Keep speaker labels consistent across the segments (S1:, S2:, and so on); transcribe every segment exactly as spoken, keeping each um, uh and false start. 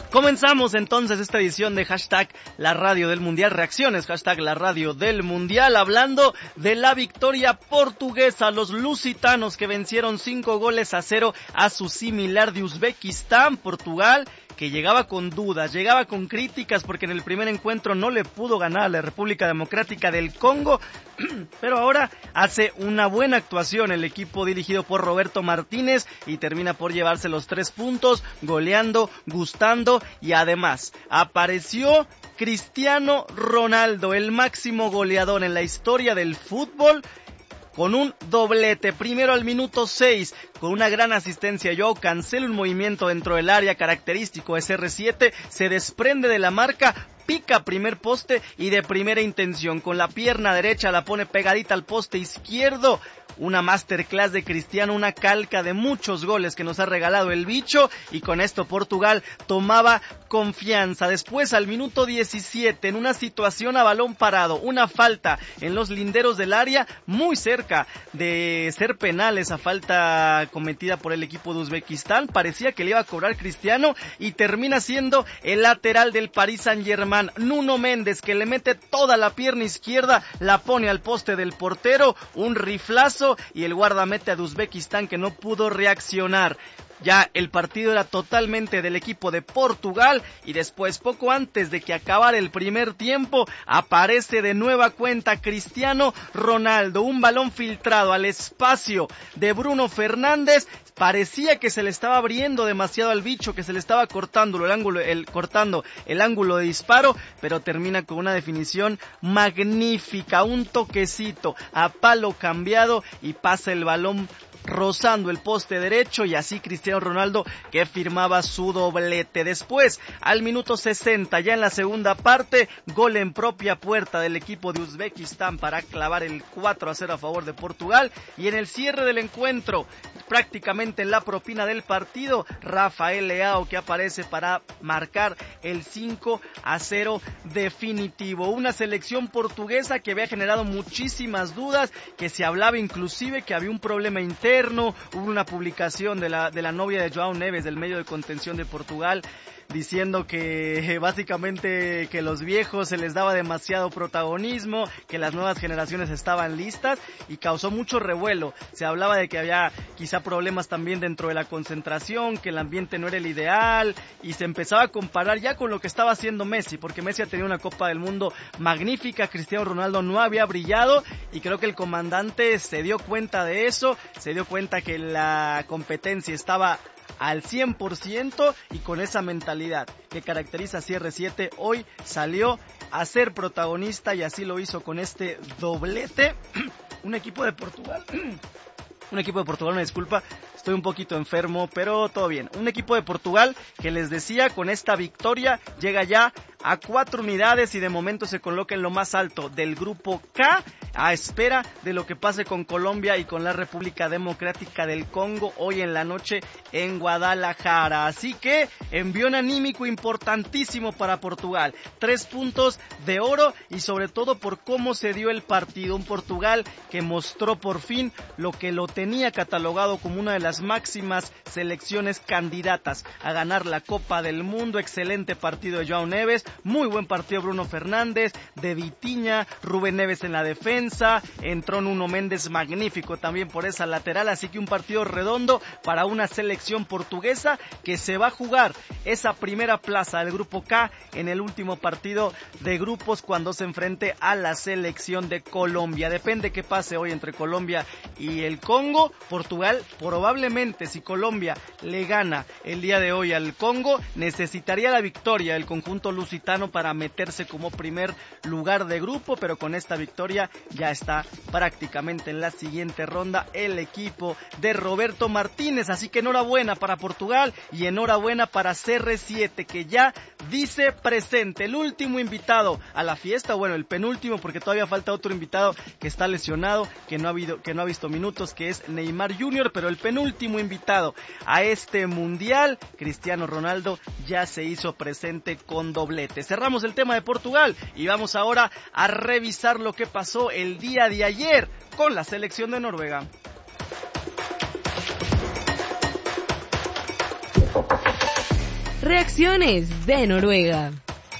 S1: Comenzamos entonces esta edición de hashtag La Radio del Mundial, reacciones, hashtag La Radio del Mundial, hablando de la victoria portuguesa, los lusitanos que vencieron cinco goles a cero a su similar de Uzbekistán. Portugal, que llegaba con dudas, llegaba con críticas porque en el primer encuentro no le pudo ganar a la República Democrática del Congo, pero ahora hace una buena actuación el equipo dirigido por Roberto Martínez y termina por llevarse los tres puntos, goleando, gustando y además apareció Cristiano Ronaldo, el máximo goleador en la historia del fútbol, con un doblete, primero al minuto seis, con una gran asistencia. Joao Cancelo, un movimiento dentro del área característico de C R siete, se desprende de la marca, pica primer poste y de primera intención, con la pierna derecha la pone pegadita al poste izquierdo. Una masterclass de Cristiano, una calca de muchos goles que nos ha regalado el bicho, y con esto Portugal tomaba confianza. Después, al minuto diecisiete, en una situación a balón parado, una falta en los linderos del área, muy cerca de ser penal esa falta cometida por el equipo de Uzbekistán, parecía que le iba a cobrar Cristiano y termina siendo el lateral del Paris Saint-Germain, Nuno Méndez, que le mete toda la pierna izquierda, la pone al poste del portero, un riflazo, y el guardameta de Uzbekistán que no pudo reaccionar. Ya el partido era totalmente del equipo de Portugal, y después, poco antes de que acabara el primer tiempo, aparece de nueva cuenta Cristiano Ronaldo, un balón filtrado al espacio de Bruno Fernández. Parecía que se le estaba abriendo demasiado al bicho, que se le estaba cortando el ángulo, el, cortando el ángulo de disparo, pero termina con una definición magnífica, un toquecito a palo cambiado y pasa el balón rozando el poste derecho, y así Cristiano Ronaldo que firmaba su doblete. Después, al minuto sesenta, ya en la segunda parte, gol en propia puerta del equipo de Uzbekistán para clavar el cuatro a cero a favor de Portugal, y en el cierre del encuentro, prácticamente en la propina del partido, Rafael Leao que aparece para marcar el cinco a cero definitivo. Una selección portuguesa que había generado muchísimas dudas, que se hablaba inclusive que había un problema interno. Hubo una publicación de la, de la novia de João Neves, del medio de contención de Portugal, diciendo que básicamente que los viejos se les daba demasiado protagonismo, que las nuevas generaciones estaban listas, y causó mucho revuelo. Se hablaba de que había quizá problemas también dentro de la concentración, que el ambiente no era el ideal, y se empezaba a comparar ya con lo que estaba haciendo Messi, porque Messi ha tenido una Copa del Mundo magnífica, Cristiano Ronaldo no había brillado, y creo que el comandante se dio cuenta de eso, se dio cuenta que la competencia estaba al cien por ciento, y con esa mentalidad que caracteriza a C R siete, hoy salió a ser protagonista, y así lo hizo con este doblete. Un equipo de Portugal, un equipo de Portugal, una disculpa, estoy un poquito enfermo, pero todo bien. Un equipo de Portugal que, les decía, con esta victoria llega ya a cuatro unidades y de momento se coloca en lo más alto del grupo K, a espera de lo que pase con Colombia y con la República Democrática del Congo hoy en la noche en Guadalajara. Así que envión anímico importantísimo para Portugal, tres puntos de oro, y sobre todo por cómo se dio el partido. Un Portugal que mostró por fin lo que lo tenía catalogado como una de las máximas selecciones candidatas a ganar la Copa del Mundo. Excelente partido de João Neves, muy buen partido Bruno Fernández, de Vitinha, Rubén Neves en la defensa, entró Nuno Méndez magnífico también por esa lateral, así que un partido redondo para una selección portuguesa que se va a jugar esa primera plaza del grupo K en el último partido de grupos cuando se enfrente a la selección de Colombia. Depende qué pase hoy entre Colombia y el Congo. Portugal probablemente, si Colombia le gana el día de hoy al Congo, necesitaría la victoria del conjunto lusitano para meterse como primer lugar de grupo, pero con esta victoria ya está prácticamente en la siguiente ronda el equipo de Roberto Martínez. Así que enhorabuena para Portugal y enhorabuena para C R siete, que ya dice presente. El último invitado a la fiesta, bueno, el penúltimo, porque todavía falta otro invitado que está lesionado, que no ha habido, que no ha visto minutos, que es Neymar junior, pero el penúltimo invitado a este mundial, Cristiano Ronaldo, ya se hizo presente con doblete. Cerramos el tema de Portugal y vamos ahora a revisar lo que pasó el día de ayer con la selección de Noruega.
S2: Reacciones de Noruega.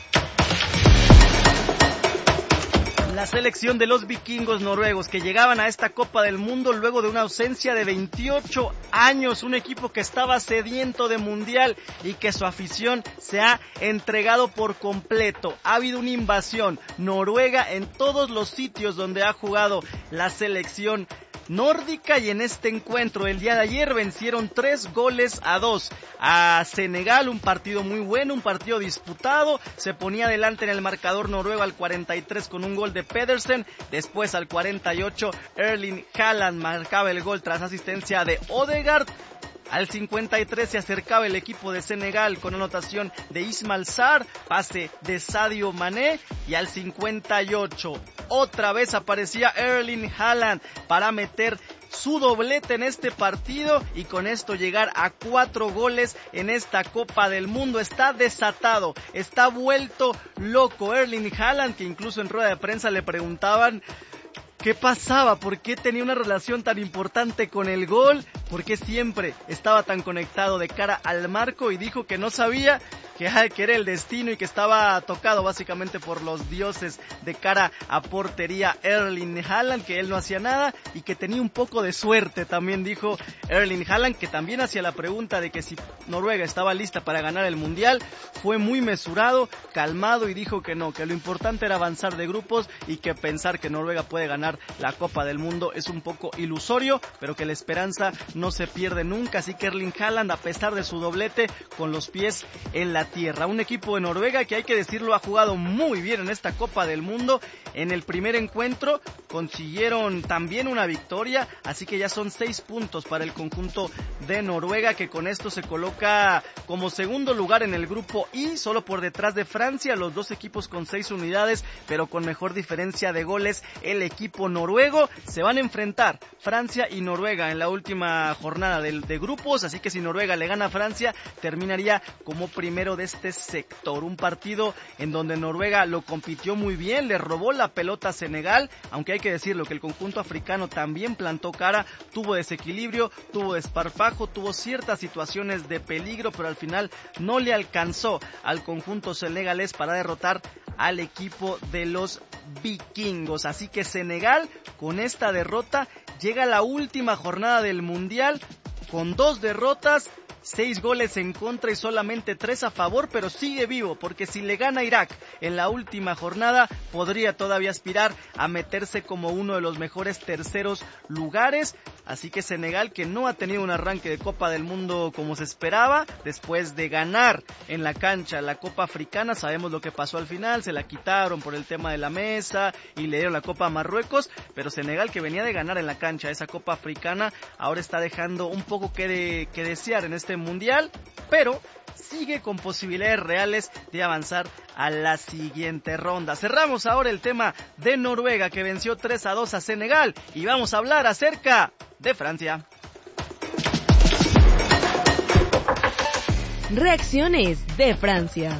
S1: La selección de los vikingos noruegos que llegaban a esta Copa del Mundo luego de una ausencia de veintiocho años, un equipo que estaba sediento de mundial y que su afición se ha entregado por completo. Ha habido una invasión noruega en todos los sitios donde ha jugado la selección nórdica y en este encuentro el día de ayer vencieron tres goles a dos a Senegal, un partido muy bueno, un partido disputado, se ponía adelante en el marcador noruego al cuarenta y tres con un gol de Pedersen, después al cuarenta y ocho Erling Haaland marcaba el gol tras asistencia de Odegaard. Al cincuenta y tres se acercaba el equipo de Senegal con anotación de Ismail Sarr, pase de Sadio Mané y al cincuenta y ocho otra vez aparecía Erling Haaland para meter su doblete en este partido y con esto llegar a cuatro goles en esta Copa del Mundo. Está desatado, está vuelto loco Erling Haaland, que incluso en rueda de prensa le preguntaban ¿qué pasaba? ¿Por qué tenía una relación tan importante con el gol? ¿Por qué siempre estaba tan conectado de cara al marco? Y dijo que no sabía, que, que era el destino y que estaba tocado básicamente por los dioses de cara a portería Erling Haaland, que él no hacía nada y que tenía un poco de suerte, también dijo Erling Haaland, que también hacía la pregunta de que si Noruega estaba lista para ganar el Mundial. Fue muy mesurado, calmado y dijo que no, que lo importante era avanzar de grupos y que pensar que Noruega puede ganar la Copa del Mundo es un poco ilusorio, pero que la esperanza no se pierde nunca. Así que Erling Haaland, a pesar de su doblete, con los pies en la tierra. Un equipo de Noruega que, hay que decirlo, ha jugado muy bien en esta Copa del Mundo. En el primer encuentro consiguieron también una victoria, así que ya son seis puntos para el conjunto de Noruega, que con esto se coloca como segundo lugar en el grupo I, solo por detrás de Francia, los dos equipos con seis unidades, pero con mejor diferencia de goles el equipo noruego. Se van a enfrentar Francia y Noruega en la última jornada de, de grupos, así que si Noruega le gana a Francia, terminaría como primero de este sector. Un partido en donde Noruega lo compitió muy bien, le robó la pelota a Senegal, aunque hay que decirlo que el conjunto africano también plantó cara, tuvo desequilibrio, tuvo desparpajo, tuvo ciertas situaciones de peligro, pero al final no le alcanzó al conjunto senegalés para derrotar al equipo de los vikingos. Así que Senegal, con esta derrota, llega a la última jornada del Mundial con dos derrotas, seis goles en contra y solamente tres a favor, pero sigue vivo, porque si le gana a Irak en la última jornada, podría todavía aspirar a meterse como uno de los mejores terceros lugares. Así que Senegal, que no ha tenido un arranque de Copa del Mundo como se esperaba, después de ganar en la cancha la Copa Africana, sabemos lo que pasó al final, se la quitaron por el tema de la mesa y le dieron la Copa a Marruecos, pero Senegal, que venía de ganar en la cancha esa Copa Africana, ahora está dejando un poco que, de, que desear en este Mundial, pero sigue con posibilidades reales de avanzar a la siguiente ronda. Cerramos ahora el tema de Noruega, que venció tres a dos a Senegal, y vamos a hablar acerca de Francia.
S2: Reacciones de Francia.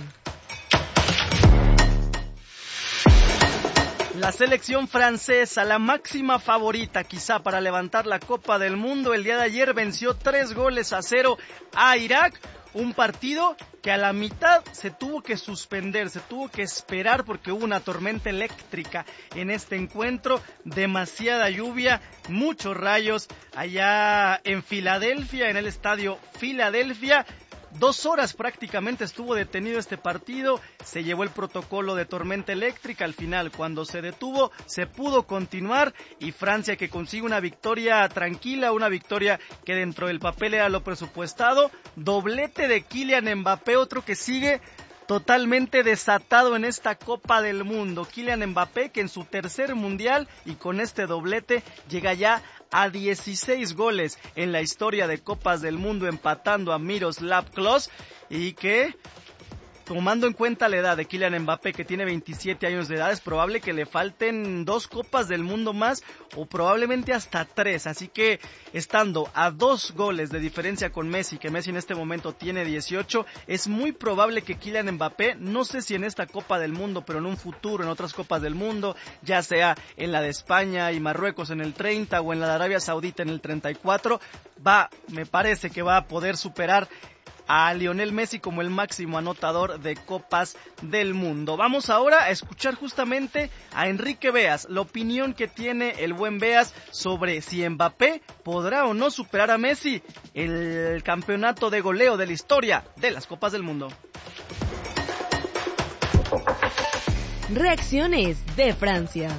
S1: La selección francesa, la máxima favorita quizá para levantar la Copa del Mundo, el día de ayer venció tres goles a cero a Irak. Un partido que a la mitad se tuvo que suspender, se tuvo que esperar porque hubo una tormenta eléctrica en este encuentro, demasiada lluvia, muchos rayos allá en Filadelfia, en el estadio Filadelfia. Dos horas prácticamente estuvo detenido este partido, se llevó el protocolo de tormenta eléctrica. Al final, cuando se detuvo, se pudo continuar y Francia, que consigue una victoria tranquila, una victoria que dentro del papel era lo presupuestado. Doblete de Kylian Mbappé, otro que sigue totalmente desatado en esta Copa del Mundo. Kylian Mbappé, que en su tercer mundial y con este doblete llega ya a dieciséis goles en la historia de Copas del Mundo, empatando a Miroslav Klose, y que, tomando en cuenta la edad de Kylian Mbappé, que tiene veintisiete años de edad, es probable que le falten dos Copas del Mundo más o probablemente hasta tres. Así que, estando a dos goles de diferencia con Messi, que Messi en este momento tiene dieciocho, es muy probable que Kylian Mbappé, no sé si en esta Copa del Mundo, pero en un futuro, en otras Copas del Mundo, ya sea en la de España y Marruecos en el treinta o en la de Arabia Saudita en el treinta y cuatro, va, me parece que va a poder superar a Lionel Messi como el máximo anotador de Copas del Mundo. Vamos ahora a escuchar justamente a Enrique Beas, la opinión que tiene el buen Beas sobre si Mbappé podrá o no superar a Messi, el campeonato de goleo de la historia de las Copas del Mundo.
S2: Reacciones de Francia.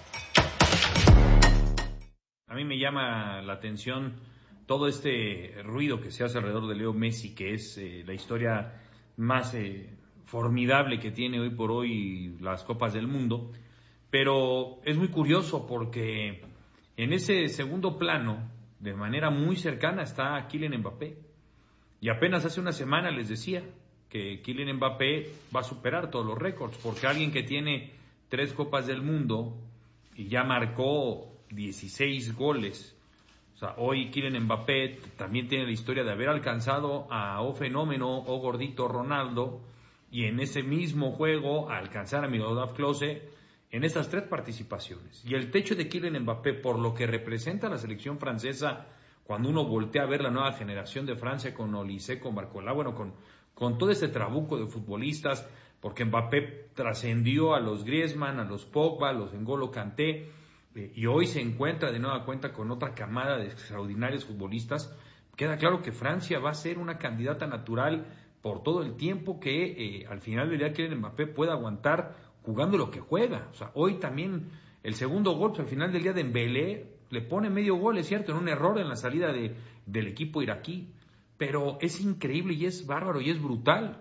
S3: A mí me llama la atención todo este ruido que se hace alrededor de Leo Messi, que es eh, la historia más eh, formidable que tiene hoy por hoy las Copas del Mundo, pero es muy curioso porque en ese segundo plano, de manera muy cercana, está Kylian Mbappé, y apenas hace una semana les decía que Kylian Mbappé va a superar todos los récords, porque alguien que tiene tres Copas del Mundo y ya marcó dieciséis goles, o sea, hoy Kylian Mbappé también tiene la historia de haber alcanzado a O Fenómeno o Gordito Ronaldo, y en ese mismo juego alcanzar a Miroslav Klose en esas tres participaciones. Y el techo de Kylian Mbappé, por lo que representa la selección francesa, cuando uno voltea a ver la nueva generación de Francia con Olise, con Barcola, bueno, con, con todo este trabuco de futbolistas, porque Mbappé trascendió a los Griezmann, a los Pogba, a los N'Golo Kanté, eh, y hoy se encuentra de nueva cuenta con otra camada de extraordinarios futbolistas. Queda claro que Francia va a ser una candidata natural por todo el tiempo que eh, al final del día Kylian Mbappé pueda aguantar jugando lo que juega. O sea, hoy también el segundo gol, pues, al final del día de Dembélé le pone medio gol, es cierto, en un error en la salida de, del equipo iraquí, pero es increíble y es bárbaro y es brutal.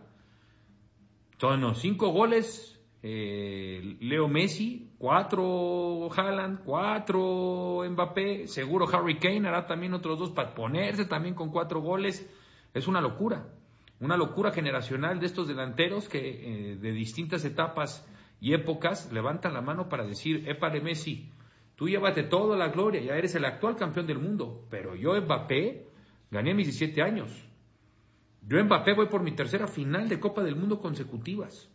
S3: Son los cinco goles, eh, Leo Messi, cuatro Haaland, cuatro Mbappé, seguro Harry Kane hará también otros dos para ponerse también con cuatro goles. Es una locura, una locura generacional de estos delanteros que eh, de distintas etapas y épocas levantan la mano para decir: épale Messi, tú llévate toda la gloria, ya eres el actual campeón del mundo, pero yo Mbappé gané mis diecisiete años. Yo Mbappé voy por mi tercera final de Copa del Mundo consecutivas.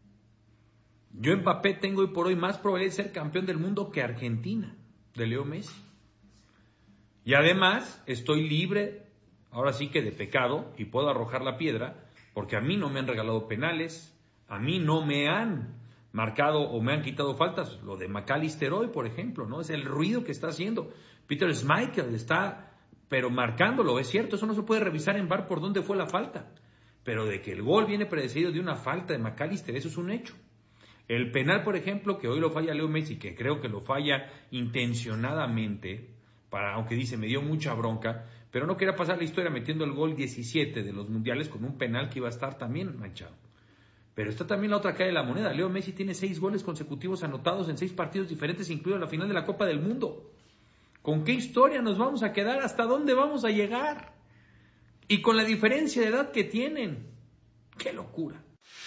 S3: Yo Mbappé tengo hoy por hoy más probabilidad de ser campeón del mundo que Argentina, de Leo Messi. Y además estoy libre, ahora sí que de pecado, y puedo arrojar la piedra, porque a mí no me han regalado penales, a mí no me han marcado o me han quitado faltas. Lo de McAllister hoy, por ejemplo, ¿no? Es el ruido que está haciendo. Peter Schmeichel está, pero marcándolo, es cierto, eso no se puede revisar en V A R por dónde fue la falta. Pero de que el gol viene precedido de una falta de McAllister, eso es un hecho. El penal, por ejemplo, que hoy lo falla Leo Messi, que creo que lo falla intencionadamente, para, aunque dice, me dio mucha bronca, pero no quería pasar la historia metiendo el gol diecisiete de los mundiales con un penal que iba a estar también manchado. Pero está también la otra cara de la moneda. Leo Messi tiene seis goles consecutivos anotados en seis partidos diferentes, incluido la final de la Copa del Mundo. ¿Con qué historia nos vamos a quedar? ¿Hasta dónde vamos a llegar? Y con la diferencia de edad que tienen. ¡Qué locura!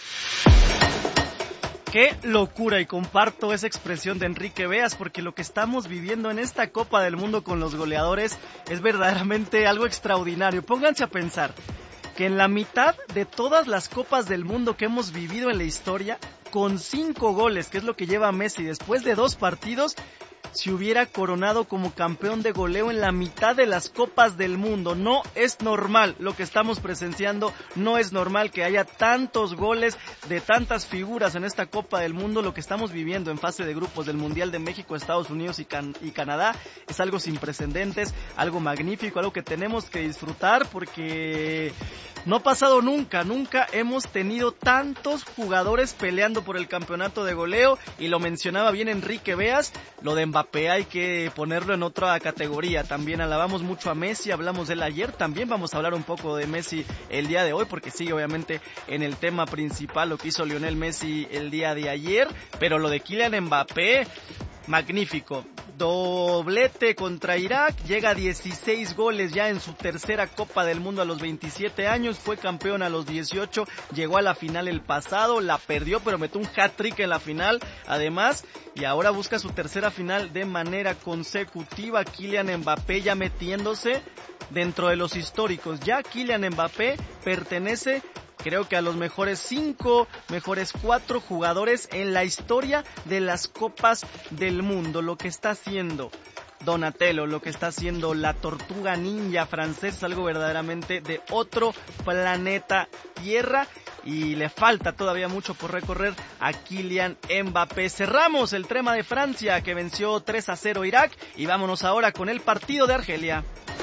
S1: Qué locura, y comparto esa expresión de Enrique Beas, porque lo que estamos viviendo en esta Copa del Mundo con los goleadores es verdaderamente algo extraordinario. Pónganse a pensar que en la mitad de todas las Copas del Mundo que hemos vivido en la historia, con cinco goles, que es lo que lleva Messi después de dos partidos, se hubiera coronado como campeón de goleo en la mitad de las Copas del Mundo. No es normal lo que estamos presenciando, no es normal que haya tantos goles de tantas figuras en esta Copa del Mundo. Lo que estamos viviendo en fase de grupos del Mundial de México, Estados Unidos y, Can- y Canadá es algo sin precedentes, algo magnífico, algo que tenemos que disfrutar porque no ha pasado nunca, nunca hemos tenido tantos jugadores peleando por el campeonato de goleo, y lo mencionaba bien Enrique Beas, lo de Mbappé hay que ponerlo en otra categoría. También alabamos mucho a Messi, hablamos de él ayer, también vamos a hablar un poco de Messi el día de hoy, porque sigue obviamente en el tema principal lo que hizo Lionel Messi el día de ayer, pero lo de Kylian Mbappé, magnífico. Doblete contra Irak, llega a dieciséis goles ya en su tercera Copa del Mundo a los veintisiete años, fue campeón a los dieciocho, llegó a la final el pasado, la perdió pero metió un hat-trick en la final además, y ahora busca su tercera final de manera consecutiva. Kylian Mbappé ya metiéndose dentro de los históricos, ya Kylian Mbappé pertenece, creo que a los mejores cinco, mejores cuatro jugadores en la historia de las Copas del Mundo. Lo que está haciendo Donatello. Lo que está haciendo la tortuga ninja francesa es algo verdaderamente de otro planeta Tierra, y le falta todavía mucho por recorrer a Kylian Mbappé. Cerramos el tema de Francia, que venció tres a cero Irak, y vámonos ahora con el partido de Argelia.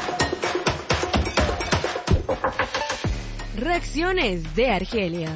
S2: Reacciones de Argelia.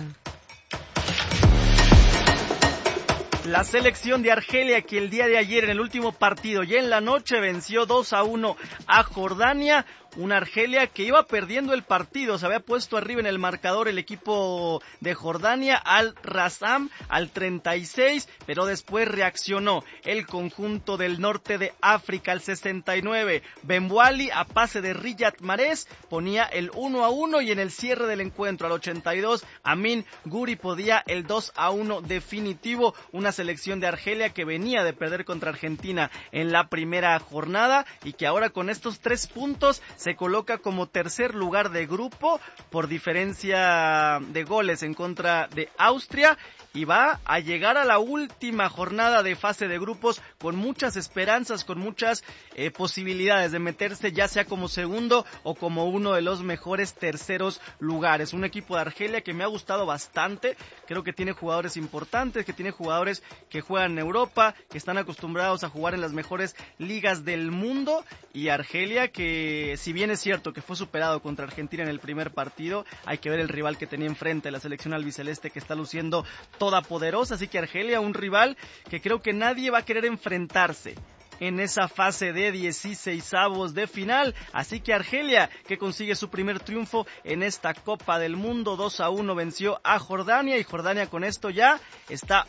S1: La selección de Argelia, que el día de ayer en el último partido y en la noche venció dos a uno a Jordania. Una Argelia que iba perdiendo el partido, se había puesto arriba en el marcador el equipo de Jordania, Al Rassam, al treinta y seis, pero después reaccionó el conjunto del norte de África al sesenta y nueve. Benwali, a pase de Riyad Mahrez, ponía el uno a uno, y en el cierre del encuentro al ochenta y dos, Amin Guri podía el dos a uno definitivo. Una selección de Argelia que venía de perder contra Argentina en la primera jornada, y que ahora con estos tres puntos se coloca como tercer lugar de grupo por diferencia de goles en contra de Austria, y va a llegar a la última jornada de fase de grupos con muchas esperanzas, con muchas eh, posibilidades de meterse ya sea como segundo o como uno de los mejores terceros lugares. Un equipo de Argelia que me ha gustado bastante, creo que tiene jugadores importantes, que tiene jugadores que juegan en Europa, que están acostumbrados a jugar en las mejores ligas del mundo, y Argelia que, si bien es cierto que fue superado contra Argentina en el primer partido, hay que ver el rival que tenía enfrente, la selección albiceleste, que está luciendo toda poderosa. Así que Argelia, un rival que creo que nadie va a querer enfrentarse en esa fase de dieciseisavos de final. Así que Argelia, que consigue su primer triunfo en esta Copa del Mundo, dos a uno venció a Jordania, y Jordania con esto ya está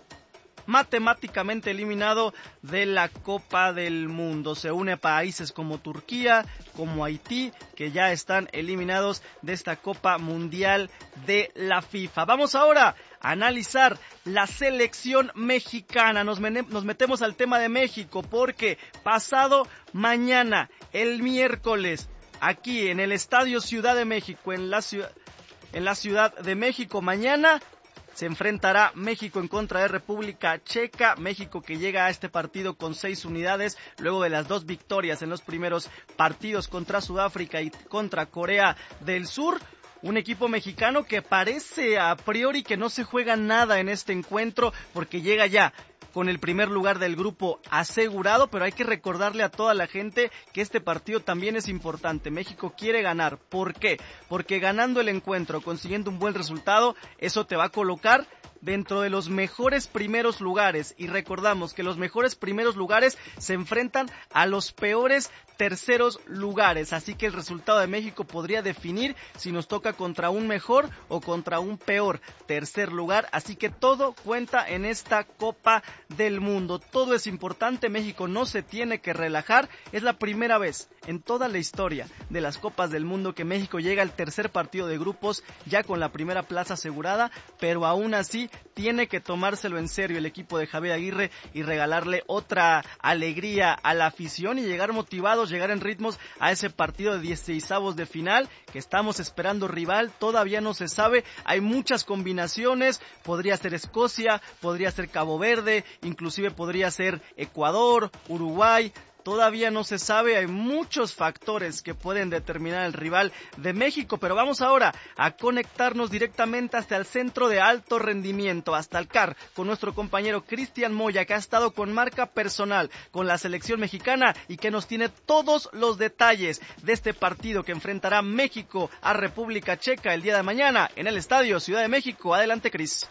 S1: matemáticamente eliminado de la Copa del Mundo. Se une a países como Turquía, como Haití, que ya están eliminados de esta Copa Mundial de la FIFA. Vamos ahora a analizar la selección mexicana. Nos, nos metemos al tema de México, porque pasado mañana, el miércoles, aquí en el Estadio Ciudad de México, en la ciudad, en la Ciudad de México, mañana se enfrentará México en contra de República Checa. México que llega a este partido con seis unidades, luego de las dos victorias en los primeros partidos contra Sudáfrica y contra Corea del Sur. Un equipo mexicano que parece a priori que no se juega nada en este encuentro, porque llega ya con el primer lugar del grupo asegurado, pero hay que recordarle a toda la gente que este partido también es importante. México quiere ganar. ¿Por qué? Porque ganando el encuentro, consiguiendo un buen resultado, eso te va a colocar dentro de los mejores primeros lugares, y recordamos que los mejores primeros lugares se enfrentan a los peores terceros lugares, así que el resultado de México podría definir si nos toca contra un mejor o contra un peor tercer lugar, así que todo cuenta en esta Copa del Mundo, todo es importante. México no se tiene que relajar, es la primera vez en toda la historia de las Copas del Mundo que México llega al tercer partido de grupos ya con la primera plaza asegurada, pero aún así tiene que tomárselo en serio el equipo de Javier Aguirre y regalarle otra alegría a la afición y llegar motivados, llegar en ritmos a ese partido de dieciseisavos de final que estamos esperando rival, todavía no se sabe, hay muchas combinaciones, podría ser Escocia, podría ser Cabo Verde, inclusive podría ser Ecuador, Uruguay. Todavía no se sabe, hay muchos factores que pueden determinar el rival de México, pero vamos ahora a conectarnos directamente hasta el centro de alto rendimiento, hasta el C A R, con nuestro compañero Cristian Moya, que ha estado con marca personal con la selección mexicana y que nos tiene todos los detalles de este partido que enfrentará México a República Checa el día de mañana en el Estadio Ciudad de México. Adelante, Cris.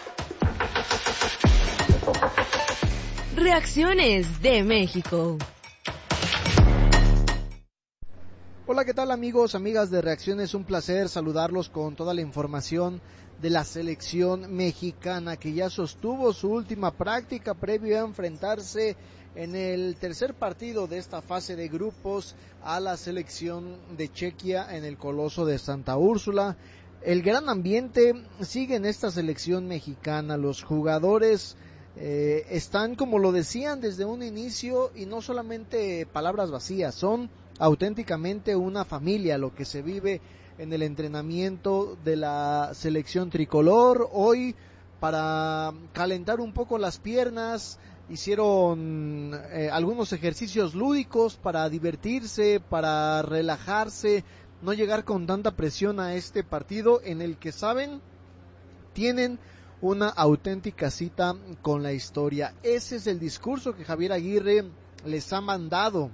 S2: Reacciones de México.
S4: Hola, ¿qué tal amigos, amigas de Reacciones? Un placer saludarlos con toda la información de la selección mexicana que ya sostuvo su última práctica previo a enfrentarse en el tercer partido de esta fase de grupos a la selección de Chequia en el Coloso de Santa Úrsula. El gran ambiente sigue en esta selección mexicana, los jugadores eh, están como lo decían desde un inicio y no solamente palabras vacías, son auténticamente una familia lo que se vive en el entrenamiento de la selección tricolor. Hoy, para calentar un poco las piernas hicieron eh, algunos ejercicios lúdicos para divertirse, para relajarse, no llegar con tanta presión a este partido en el que saben tienen una auténtica cita con la historia. Ese es el discurso que Javier Aguirre les ha mandado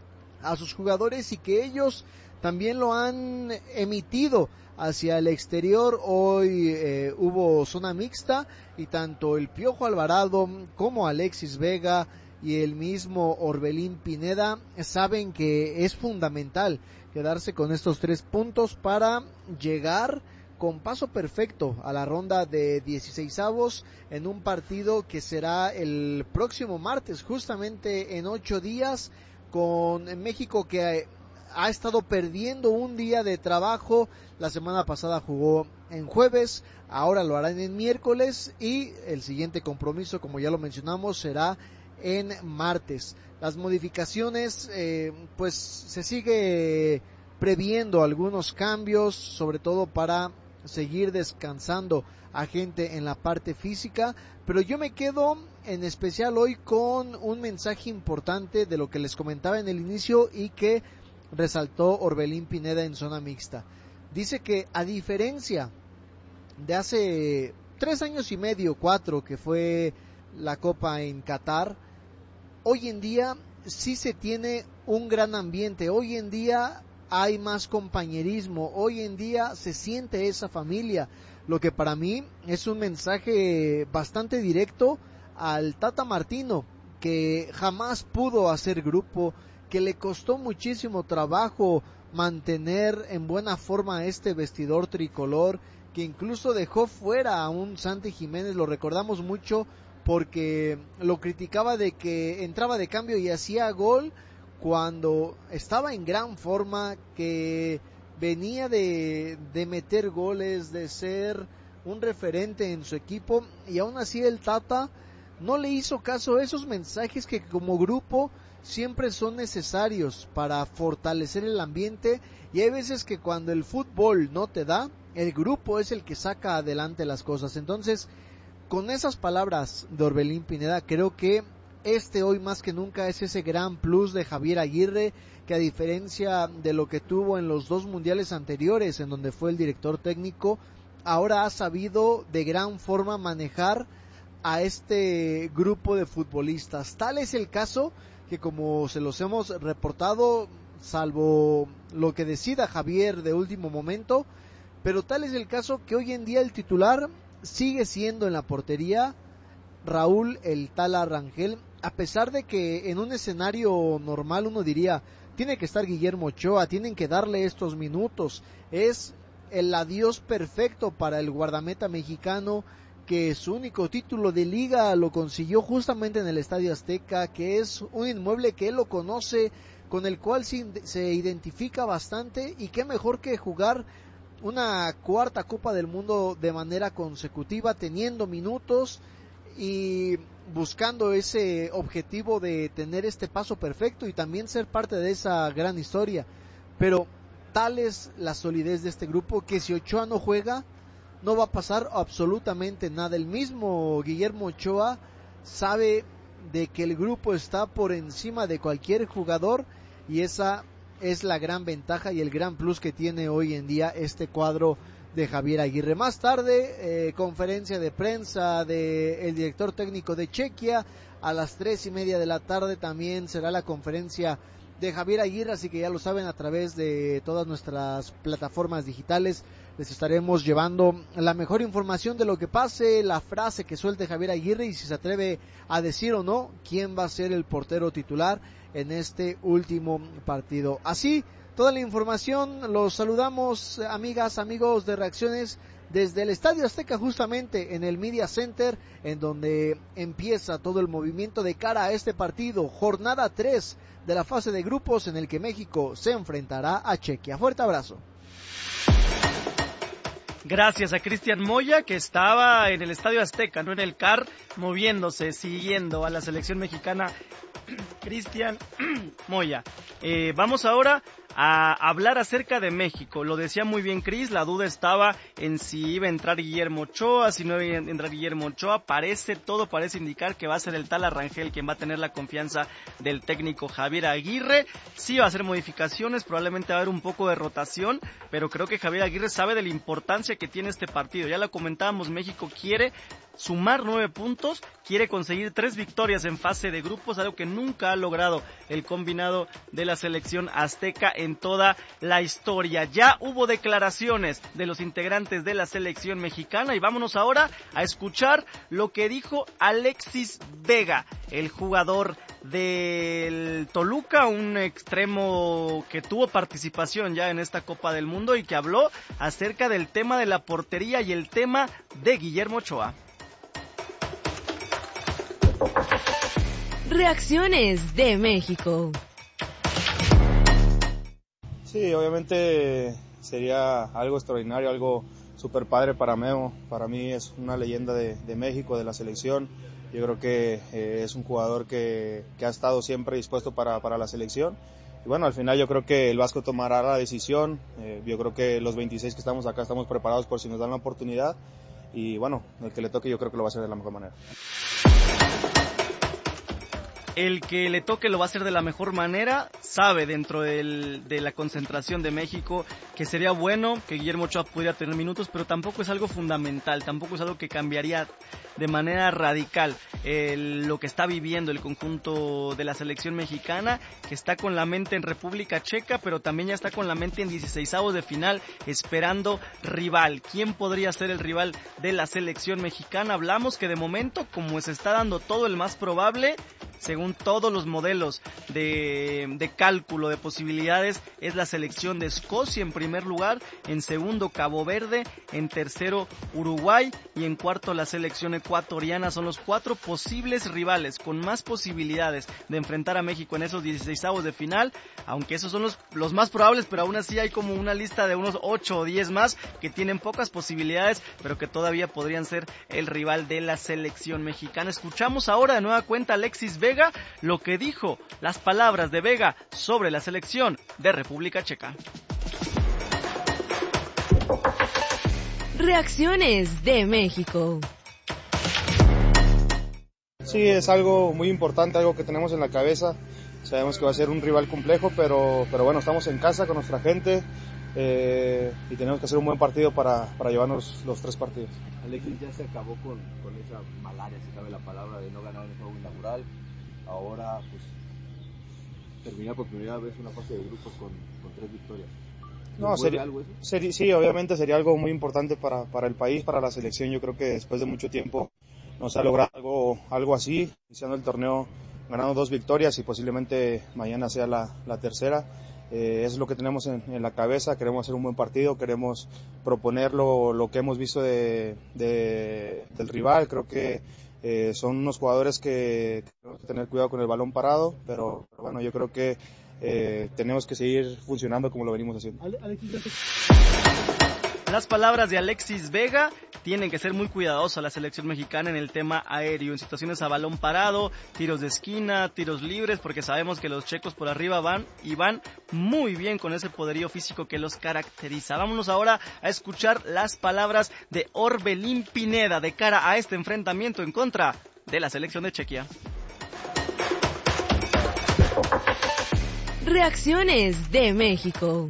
S4: a sus jugadores y que ellos también lo han emitido hacia el exterior. Hoy eh, hubo zona mixta y tanto el Piojo Alvarado como Alexis Vega y el mismo Orbelín Pineda saben que es fundamental quedarse con estos tres puntos para llegar con paso perfecto a la ronda de dieciseisavos en un partido que será el próximo martes, justamente en ocho días, con México que ha estado perdiendo un día de trabajo. La semana pasada jugó en jueves, ahora lo harán en miércoles y el siguiente compromiso, como ya lo mencionamos, será en martes. Las modificaciones, eh, pues se sigue previendo algunos cambios, sobre todo para seguir descansando a gente en la parte física, pero yo me quedo en especial hoy con un mensaje importante de lo que les comentaba en el inicio y que resaltó Orbelín Pineda en zona mixta. Dice que a diferencia de hace tres años y medio, cuatro, que fue la Copa en Qatar, hoy en día sí se tiene un gran ambiente, hoy en día hay más compañerismo, hoy en día se siente esa familia, lo que para mí es un mensaje bastante directo al Tata Martino, que jamás pudo hacer grupo, que le costó muchísimo trabajo mantener en buena forma este vestidor tricolor, que incluso dejó fuera a un Santi Jiménez, lo recordamos mucho porque lo criticaba de que entraba de cambio y hacía gol cuando estaba en gran forma, que venía de, de meter goles, de ser un referente en su equipo, y aún así el Tata no le hizo caso a esos mensajes que como grupo siempre son necesarios para fortalecer el ambiente, y hay veces que cuando el fútbol no te da, el grupo es el que saca adelante las cosas. Entonces, con esas palabras de Orbelín Pineda, creo que este hoy más que nunca es ese gran plus de Javier Aguirre, que a diferencia de lo que tuvo en los dos mundiales anteriores, en donde fue el director técnico, ahora ha sabido de gran forma manejar a este grupo de futbolistas. Tal es el caso que, como se los hemos reportado, salvo lo que decida Javier de último momento, pero tal es el caso que hoy en día el titular sigue siendo en la portería Raúl el Tala Rangel, a pesar de que en un escenario normal uno diría, tiene que estar Guillermo Ochoa, tienen que darle estos minutos, es el adiós perfecto para el guardameta mexicano, que su único título de liga lo consiguió justamente en el Estadio Azteca, que es un inmueble que él lo conoce, con el cual se, se identifica bastante, y qué mejor que jugar una cuarta Copa del Mundo de manera consecutiva, teniendo minutos y buscando ese objetivo de tener este paso perfecto y también ser parte de esa gran historia. Pero tal es la solidez de este grupo que si Ochoa no juega, no va a pasar absolutamente nada. El mismo Guillermo Ochoa sabe de que el grupo está por encima de cualquier jugador, y esa es la gran ventaja y el gran plus que tiene hoy en día este cuadro de Javier Aguirre. Más tarde, eh, conferencia de prensa del director técnico de Chequia. A las tres y media de la tarde también será la conferencia de Javier Aguirre, así que ya lo saben, a través de todas nuestras plataformas digitales les estaremos llevando la mejor información de lo que pase, la frase que suelte Javier Aguirre y si se atreve a decir o no quién va a ser el portero titular en este último partido. Así, toda la información, los saludamos, amigas, amigos de Reacciones, desde el Estadio Azteca, justamente en el Media Center, en donde empieza todo el movimiento de cara a este partido, jornada tres de la fase de grupos, en el que México se enfrentará a Chequia. Fuerte abrazo.
S1: Gracias a Cristian Moya, que estaba en el Estadio Azteca, no en el C A R, moviéndose, siguiendo a la selección mexicana. Cristian Moya. Eh, vamos ahora a hablar acerca de México. Lo decía muy bien Cris, la duda estaba en si iba a entrar Guillermo Ochoa, si no iba a entrar Guillermo Ochoa. Parece, todo parece indicar que va a ser el tal Arrangel quien va a tener la confianza del técnico Javier Aguirre. Sí va a hacer modificaciones, probablemente va a haber un poco de rotación, pero creo que Javier Aguirre sabe de la importancia que tiene este partido. Ya lo comentábamos, México quiere sumar nueve puntos, quiere conseguir tres victorias en fase de grupos, algo que nunca ha logrado el combinado de la selección azteca en toda la historia. Ya hubo declaraciones de los integrantes de la selección mexicana y vámonos ahora a escuchar lo que dijo Alexis Vega, el jugador del Toluca, un extremo que tuvo participación ya en esta Copa del Mundo y que habló acerca del tema de la portería y el tema de Guillermo Ochoa.
S2: Reacciones de México.
S5: Sí, obviamente sería algo extraordinario, algo súper padre para Memo. Para mí es una leyenda de, de México, de la selección. Yo creo que eh, es un jugador que, que ha estado siempre dispuesto para, para la selección. Y bueno, al final yo creo que el Vasco tomará la decisión. Eh, yo creo que los veintiséis que estamos acá estamos preparados por si nos dan la oportunidad. Y bueno, el que le toque yo creo que lo va a hacer de la mejor manera.
S1: El que le toque lo va a hacer de la mejor manera, sabe dentro del, de la concentración de México que sería bueno que Guillermo Ochoa pudiera tener minutos, pero tampoco es algo fundamental, tampoco es algo que cambiaría de manera radical el, lo que está viviendo el conjunto de la selección mexicana, que está con la mente en República Checa, pero también ya está con la mente en dieciseisavos de final, esperando rival. ¿Quién podría ser el rival de la selección mexicana? Hablamos que de momento, como se está dando todo, el más probable, según todos los modelos de, de cálculo de posibilidades, es la selección de Escocia en primer lugar, en segundo Cabo Verde, en tercero Uruguay y en cuarto la selección ecuatoriana. Son los cuatro posibles rivales con más posibilidades de enfrentar a México en esos dieciseisavos de final, aunque esos son los, los más probables, pero aún así hay como una lista de unos ocho o diez más que tienen pocas posibilidades, pero que todavía podrían ser el rival de la selección mexicana. Escuchamos ahora de nueva cuenta a Alexis Vega, lo que dijo, las palabras de Vega sobre la selección de República Checa.
S2: Reacciones de México.
S5: Sí, es algo muy importante, algo que tenemos en la cabeza. Sabemos que va a ser un rival complejo, pero, pero bueno, estamos en casa con nuestra gente eh, y tenemos que hacer un buen partido para, para llevarnos los tres partidos.
S6: Alexis, ya se acabó con, con esa malaria, si cabe la palabra, de no ganar en el juego inaugural. Ahora, pues, terminar por primera vez una fase de grupos con, con tres victorias.
S5: No, sería, algo eso? Sería, sí, obviamente sería algo muy importante para, para el país, para la selección. Yo creo que después de mucho tiempo nos ha logrado algo, algo así, iniciando el torneo ganando dos victorias y posiblemente mañana sea la, la tercera. Eh, es lo que tenemos en, en la cabeza, queremos hacer un buen partido, queremos proponer lo, lo que hemos visto de, de, del rival. Creo que eh, son unos jugadores que tenemos que tener cuidado con el balón parado, pero, pero bueno, yo creo que eh, tenemos que seguir funcionando como lo venimos haciendo.
S1: Las palabras de Alexis Vega, tienen que ser muy cuidadosa la selección mexicana en el tema aéreo, en situaciones a balón parado, tiros de esquina, tiros libres, porque sabemos que los checos por arriba van y van muy bien con ese poderío físico que los caracteriza. Vámonos ahora a escuchar las palabras de Orbelín Pineda de cara a este enfrentamiento en contra de la selección de Chequia.
S2: Reacciones de México.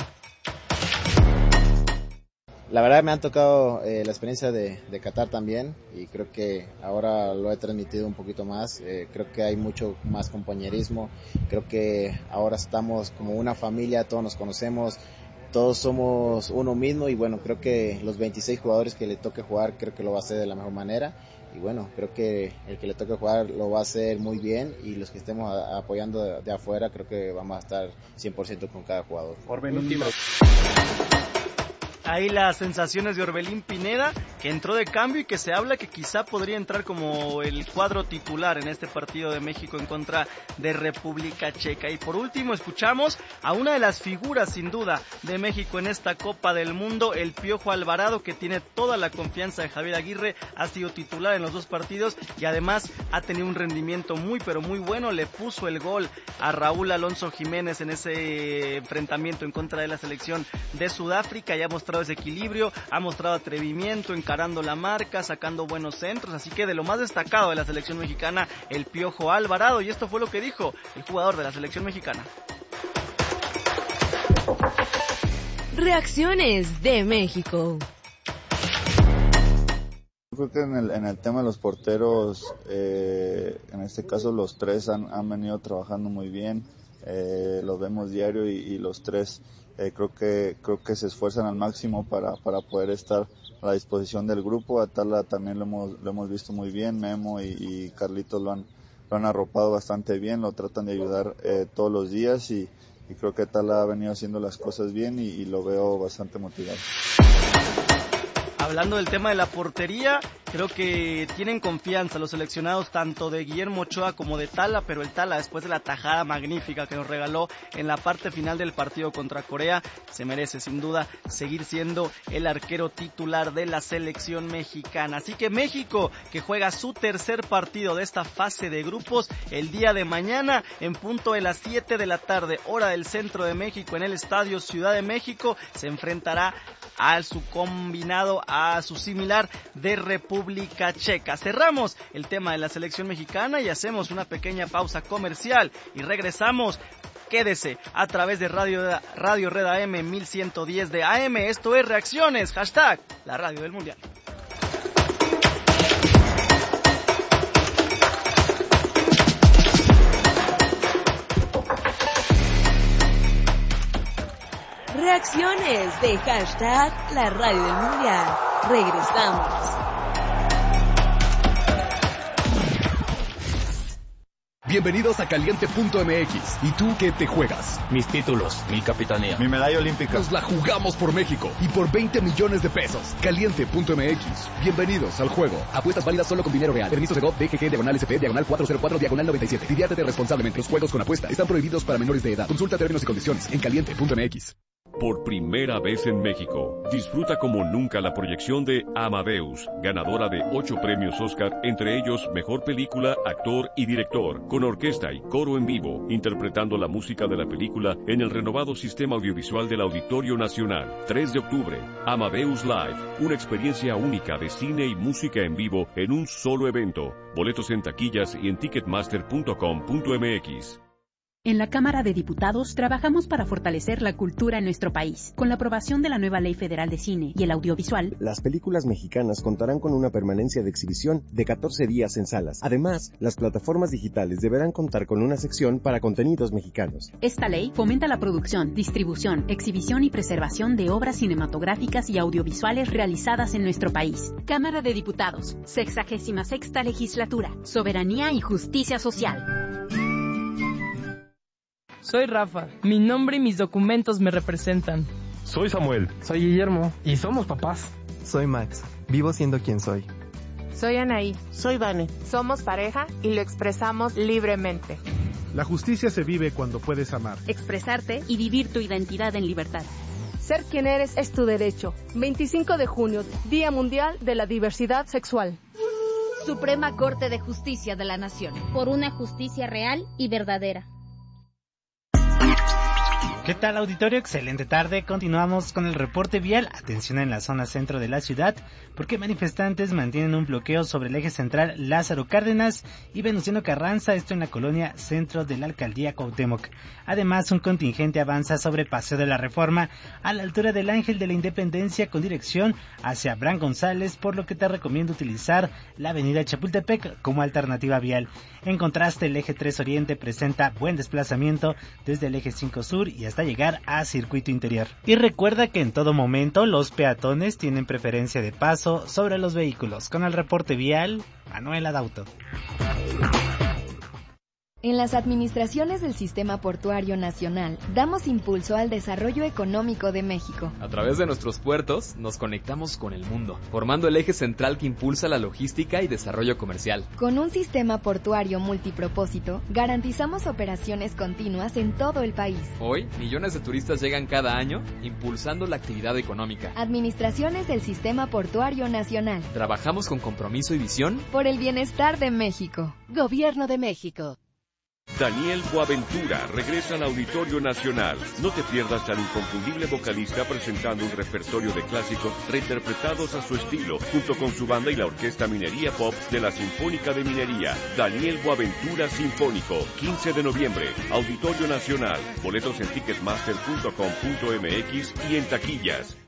S7: La verdad me han tocado eh, la experiencia de, de Qatar también y creo que ahora lo he transmitido un poquito más, eh, creo que hay mucho más compañerismo, creo que ahora estamos como una familia, todos nos conocemos, todos somos uno mismo y bueno, creo que los veintiséis jugadores que le toque jugar creo que lo va a hacer de la mejor manera y bueno, creo que el que le toque jugar lo va a hacer muy bien y los que estemos a, apoyando de, de afuera creo que vamos a estar cien por ciento con cada jugador.
S3: Por último.
S1: ahí las sensaciones de Orbelín Pineda, que entró de cambio y que se habla que quizá podría entrar como el cuadro titular en este partido de México en contra de República Checa. Y por último escuchamos a una de las figuras sin duda de México en esta Copa del Mundo, el Piojo Alvarado, que tiene toda la confianza de Javier Aguirre, ha sido titular en los dos partidos y además ha tenido un rendimiento muy pero muy bueno, le puso el gol a Raúl Alonso Jiménez en ese enfrentamiento en contra de la selección de Sudáfrica y ha mostrado ese equilibrio, ha mostrado atrevimiento, encarando la marca, sacando buenos centros, así que de lo más destacado de la selección mexicana, el Piojo Alvarado, y esto fue lo que dijo el jugador de la selección mexicana.
S2: Reacciones de México.
S8: Yo creo que en el, en el tema de los porteros, eh, en este caso los tres han, han venido trabajando muy bien, eh, los vemos diario y, y los tres Eh, creo que creo que se esfuerzan al máximo para para poder estar a la disposición del grupo. A Tala también lo hemos lo hemos visto muy bien, Memo y, y Carlitos lo han lo han arropado bastante bien, lo tratan de ayudar eh, todos los días y, y creo que Tala ha venido haciendo las cosas bien y, y lo veo bastante motivado.
S1: Hablando del tema de la portería, creo que tienen confianza los seleccionados tanto de Guillermo Ochoa como de Tala, pero el Tala, después de la tajada magnífica que nos regaló en la parte final del partido contra Corea, se merece sin duda seguir siendo el arquero titular de la selección mexicana. Así que México, que juega su tercer partido de esta fase de grupos el día de mañana en punto de las siete de la tarde, hora del centro de México, en el Estadio Ciudad de México, se enfrentará a su combinado, a su similar de República Checa. Cerramos el tema de la selección mexicana y hacemos una pequeña pausa comercial y regresamos. Quédese a través de Radio, Radio Red A M mil ciento diez de A M. Esto es Reacciones, hashtag la radio del Mundial.
S2: Reacciones de hashtag la radio del Mundial. Regresamos.
S9: Bienvenidos a Caliente punto M X. ¿Y tú qué te juegas?
S10: Mis títulos, mi capitanía,
S8: mi medalla olímpica.
S9: Nos la jugamos por México y por veinte millones de pesos. Caliente punto M X. Bienvenidos al juego. Apuestas válidas solo con dinero real. Permisos de G O V, D G G, diagonal S P, diagonal cuatrocientos cuatro, diagonal noventa y siete. Diviértete responsablemente. Los juegos con apuesta están prohibidos para menores de edad. Consulta términos y condiciones en Caliente punto M X.
S11: Por primera vez en México, disfruta como nunca la proyección de Amadeus, ganadora de ocho premios Oscar, entre ellos Mejor Película, Actor y Director, con orquesta y coro en vivo, interpretando la música de la película en el renovado sistema audiovisual del Auditorio Nacional. tres de octubre, Amadeus Live, una experiencia única de cine y música en vivo en un solo evento. Boletos en taquillas y en ticketmaster punto com punto m x.
S12: En la Cámara de Diputados trabajamos para fortalecer la cultura en nuestro país. Con la aprobación de la nueva Ley Federal de Cine y el Audiovisual,
S13: las películas mexicanas contarán con una permanencia de exhibición de catorce días en salas. Además, las plataformas digitales deberán contar con una sección para contenidos mexicanos.
S12: Esta ley fomenta la producción, distribución, exhibición y preservación de obras cinematográficas y audiovisuales realizadas en nuestro país. Cámara de Diputados, sexagésima sexta Legislatura, Soberanía y Justicia Social.
S14: Soy Rafa, mi nombre y mis documentos me representan.
S15: Soy Samuel.
S16: Soy Guillermo.
S15: Y somos papás.
S16: Soy Max, vivo siendo quien soy.
S17: Soy Anaí.
S18: Soy Vane.
S17: Somos pareja y lo expresamos libremente.
S19: La justicia se vive cuando puedes amar,
S12: expresarte y vivir tu identidad en libertad.
S20: Ser quien eres es tu derecho. veinticinco de junio, Día Mundial de la Diversidad Sexual.
S21: Suprema Corte de Justicia de la Nación.
S22: Por una justicia real y verdadera.
S23: ¿Qué tal, auditorio? Excelente tarde. Continuamos con el reporte vial. Atención en la zona centro de la ciudad, porque manifestantes mantienen un bloqueo sobre el eje central Lázaro Cárdenas y Venustiano Carranza, esto en la colonia centro de la alcaldía Cuauhtémoc. Además, un contingente avanza sobre Paseo de la Reforma a la altura del Ángel de la Independencia con dirección hacia Abraham González, por lo que te recomiendo utilizar la avenida Chapultepec como alternativa vial. En contraste, el eje tres Oriente presenta buen desplazamiento desde el eje cinco Sur y hasta llegar a Circuito Interior. Y recuerda que en todo momento los peatones tienen preferencia de paso sobre los vehículos. Con el reporte vial, Manuel Adauto.
S4: En las administraciones del Sistema Portuario Nacional, damos impulso al desarrollo económico de México.
S6: A través de nuestros puertos, nos conectamos con el mundo, formando el eje central que impulsa la logística y desarrollo comercial.
S4: Con un sistema portuario multipropósito, garantizamos operaciones continuas en todo el país.
S6: Hoy, millones de turistas llegan cada año, impulsando la actividad económica.
S4: Administraciones del Sistema Portuario Nacional.
S6: Trabajamos con compromiso y visión
S4: por el bienestar de México.
S2: Gobierno de México.
S11: Daniel Boaventura regresa al Auditorio Nacional. No te pierdas al inconfundible vocalista presentando un repertorio de clásicos reinterpretados a su estilo, junto con su banda y la Orquesta Minería Pop de la Sinfónica de Minería. Daniel Boaventura Sinfónico, quince de noviembre, Auditorio Nacional. Boletos en ticketmaster punto com punto m x y en taquillas.